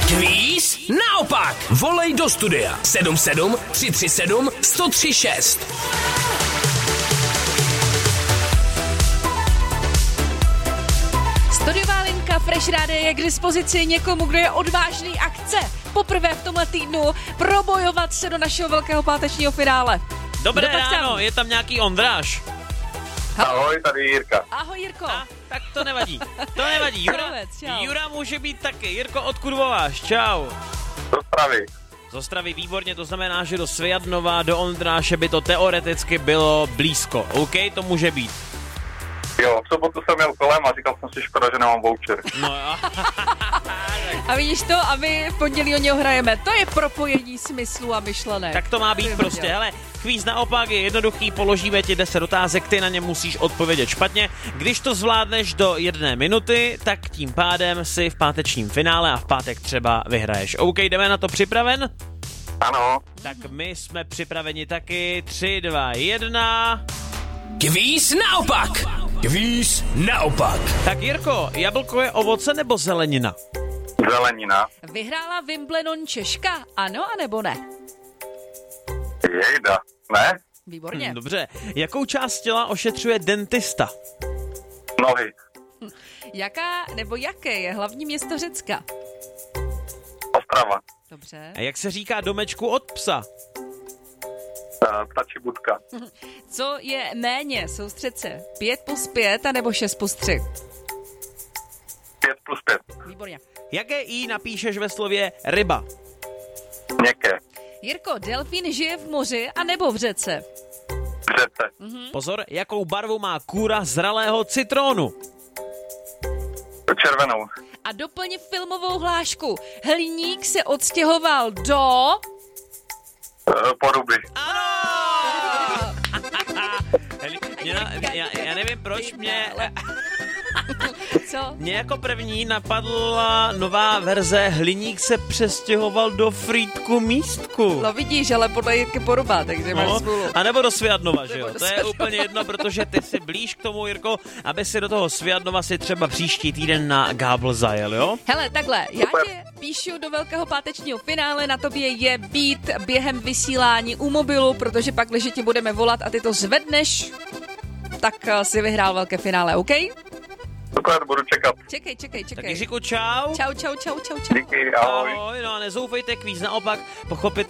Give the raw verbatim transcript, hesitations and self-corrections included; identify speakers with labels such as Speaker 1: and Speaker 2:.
Speaker 1: Kvíz naopak. Volej do studia sedm sedm tři tři sedm jedna nula tři šest.
Speaker 2: Studiová linka Fresh Radio je k dispozici někomu, kdo je odvážný a chce poprvé v tomhle týdnu probojovat se do našeho velkého pátečního finále.
Speaker 3: Dobré ráno, je tam nějaký Ondráš.
Speaker 4: Ahoj, tady Jirka.
Speaker 2: Ahoj Jirko.
Speaker 3: A, tak to nevadí, to nevadí. Jura,
Speaker 2: Pravec, čau.
Speaker 3: Jura může být taky. Jirko, odkud voláš? Čau.
Speaker 4: Do Ostravy.
Speaker 3: Z Ostravy, výborně, to znamená, že do Svijadnova, do Ondráše by to teoreticky bylo blízko. OK, to může být.
Speaker 4: Jo, v sobotu jsem jel kolem a říkal jsem si, škoda, že nemám voucher.
Speaker 3: No a...
Speaker 2: A vidíš to, a my v pondělí o něho hrajeme. To je propojení smyslu a myšlenek.
Speaker 3: Tak to má být prostě, hele, kvíz naopak je jednoduchý, položíme ti deset otázek, ty na ně musíš odpovědět špatně. Když to zvládneš do jedné minuty, tak tím pádem si v pátečním finále a v pátek třeba vyhraješ. OK, jdeme na to, připraven?
Speaker 4: Ano.
Speaker 3: Tak my jsme připraveni taky, tři, dva, jedna...
Speaker 1: Kvíz naopak. Kvíz naopak.
Speaker 3: Tak Jirko, jablko je ovoce nebo zelenina?
Speaker 4: Zelenina.
Speaker 2: Vyhrála Wimbledon Češka, ano anebo ne?
Speaker 4: Jejda. Ne?
Speaker 2: Výborně.
Speaker 3: Hm, dobře, jakou část těla ošetřuje dentista?
Speaker 4: Nohy.
Speaker 2: Jaká nebo jaké je hlavní město Řecka?
Speaker 4: Ostrava.
Speaker 2: Dobře.
Speaker 3: A jak se říká domečku od psa?
Speaker 4: Uh, ptačí budka.
Speaker 2: Co je méně, soustřed se, pět plus pět anebo šest plus tři?
Speaker 4: Pět plus pět.
Speaker 2: Výborně.
Speaker 3: Jaké i napíšeš ve slově ryba?
Speaker 4: Měkké.
Speaker 2: Jirko, delfín žije v moři anebo v řece?
Speaker 4: V řece.
Speaker 2: Mhm.
Speaker 3: Pozor, jakou barvu má kůra zralého citronu?
Speaker 4: Červenou.
Speaker 2: A doplň filmovou hlášku. Hliník se odstěhoval do...
Speaker 4: Uh, Poruby.
Speaker 3: Ano! já, já, já nevím, proč mě...
Speaker 2: Co?
Speaker 3: Mě jako první napadla nová verze Hliník se přestěhoval do Frýdku místku.
Speaker 2: No vidíš, ale podle Jirky Poruba, takže máš
Speaker 3: No,
Speaker 2: smůlu.
Speaker 3: a nebo do Svijadnova, že jo?
Speaker 2: Nebo do
Speaker 3: To je
Speaker 2: Svijadnova.
Speaker 3: úplně jedno, protože ty jsi blíž k tomu, Jirko, aby si do toho Svijadnova si třeba příští týden na Gábl zajel, jo?
Speaker 2: Hele, takhle, já tě píšu do velkého pátečního finále, na tobě je být během vysílání u mobilu, protože pak, když ti budeme volat a ty to zvedneš, tak uh, si vyhrál velké finále, OK?
Speaker 4: Super, budu čekat.
Speaker 2: Čekej, čekej,
Speaker 3: Tak
Speaker 2: čekej.
Speaker 3: Jiříku, čau.
Speaker 2: Čau, čau, čau, čau, čau.
Speaker 4: Díky, ahoj.
Speaker 3: Ahoj, no a nezoufejte, kvíz naopak, pochopit